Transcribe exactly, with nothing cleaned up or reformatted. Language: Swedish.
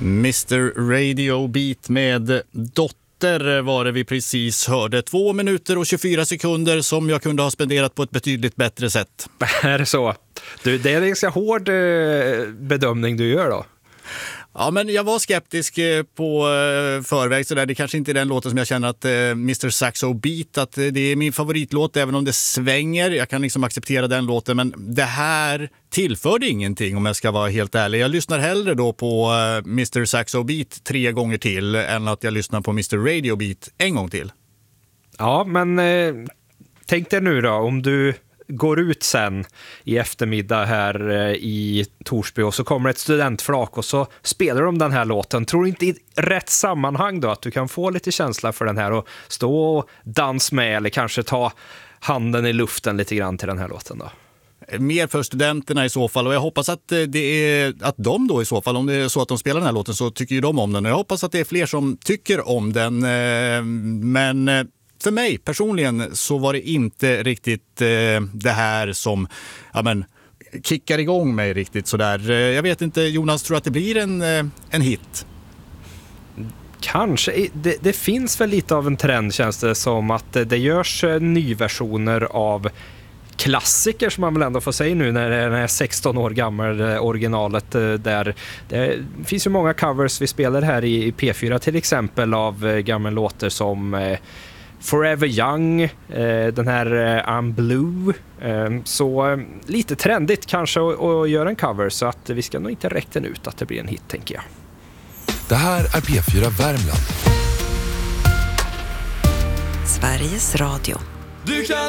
mister Radio Beat med Dotter var det vi precis hörde. Två minuter och tjugofyra sekunder som jag kunde ha spenderat på ett betydligt bättre sätt. Är det så? Du, det är en ganska hård bedömning du gör då. Ja, men jag var skeptisk på förväg så där. Det kanske inte är den låten som jag känner att mister Saxo Beat, att det är min favoritlåt även om det svänger. Jag kan liksom acceptera den låten, men det här tillförde ingenting om jag ska vara helt ärlig. Jag lyssnar hellre då på mister Saxo Beat tre gånger till än att jag lyssnar på mister Radio Beat en gång till. Ja, men eh, tänk dig nu då om du går ut sen i eftermiddag här i Torsby och så kommer ett studentflak och så spelar de den här låten. Tror du inte i rätt sammanhang då att du kan få lite känsla för den här och stå och dans med eller kanske ta handen i luften lite grann till den här låten då? Mer för studenterna i så fall, och jag hoppas att det är att de då i så fall, om det är så att de spelar den här låten så tycker ju de om den, och jag hoppas att det är fler som tycker om den, men för mig personligen så var det inte riktigt eh, det här som ja, men, kickar igång mig riktigt sådär. Jag vet inte, Jonas, tror att det blir en, en hit? Kanske. Det, det finns väl lite av en trend, känns det som, att det görs nyversioner av klassiker som man väl ändå får säga nu när det är sexton år gammal originalet där. Det finns ju många covers vi spelar här i P fyra till exempel av gamla låtar som Forever Young, eh, den här eh, I'm Blue. Eh, så eh, lite trendigt kanske att, att göra en cover, så att vi ska nog inte räkna ut att det blir en hit, tänker jag. Det här är P fyra Värmland. Sveriges Radio.